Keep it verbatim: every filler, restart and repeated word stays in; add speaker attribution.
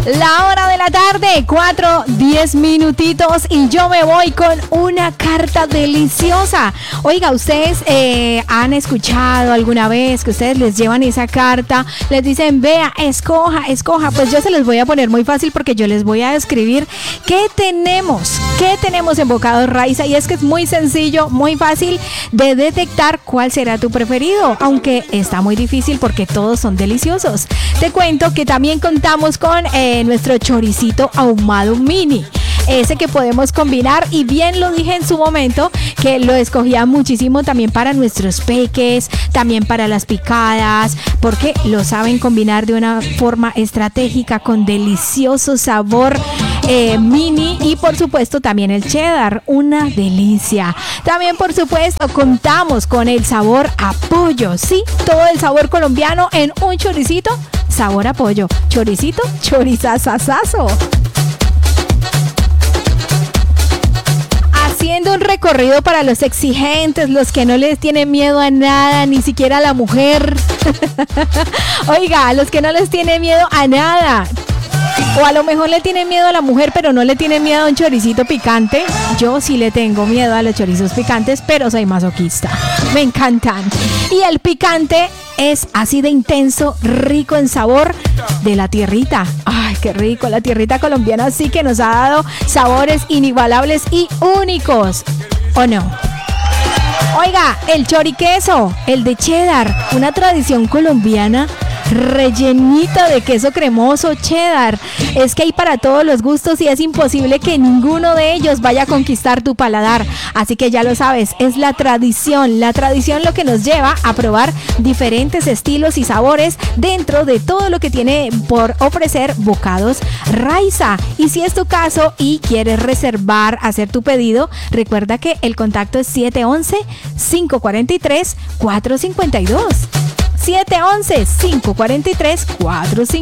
Speaker 1: La hora de la tarde, cuatro, diez minutitos y yo me voy con una carta deliciosa. Oiga, ustedes eh, han escuchado alguna vez que ustedes les llevan esa carta, les dicen, vea, escoja, escoja. Pues yo se les voy a poner muy fácil porque yo les voy a describir qué tenemos, qué tenemos en Bocados Raiza, y es que es muy sencillo, muy fácil de detectar cuál será tu preferido, aunque está muy difícil porque todos son deliciosos. Te cuento que también contamos con eh, nuestro choricito ahumado mini, ese que podemos combinar, y bien lo dije en su momento que lo escogía muchísimo también para nuestros peques, también para las picadas, porque lo saben combinar de una forma estratégica con delicioso sabor eh, mini, y por supuesto también el cheddar, una delicia. También por supuesto contamos con el sabor a pollo, sí, todo el sabor colombiano en un choricito, sabor a pollo, choricito, chorizazazazo. Haciendo un recorrido para los exigentes, los que no les tienen miedo a nada, ni siquiera a la mujer. Oiga, a los que no les tienen miedo a nada. O a lo mejor le tienen miedo a la mujer, pero no le tienen miedo a un choricito picante. Yo sí le tengo miedo a los chorizos picantes, pero soy masoquista. Me encantan. Y el picante es así de intenso, rico en sabor, de la tierrita. Ay, qué rico, la tierrita colombiana sí que nos ha dado sabores inigualables y únicos. ¿O no? Oiga, el choriqueso, el de cheddar, una tradición colombiana rellenita de queso cremoso cheddar. Es que hay para todos los gustos y es imposible que ninguno de ellos vaya a conquistar tu paladar. Así que ya lo sabes, es la tradición, la tradición lo que nos lleva a probar diferentes estilos y sabores dentro de todo lo que tiene por ofrecer Bocados Raiza. Y si es tu caso y quieres reservar, hacer tu pedido, recuerda que el contacto es siete once, cinco cuarenta y tres, cuatro cincuenta y dos. siete once, cinco cuarenta y tres, cuatro cincuenta y dos.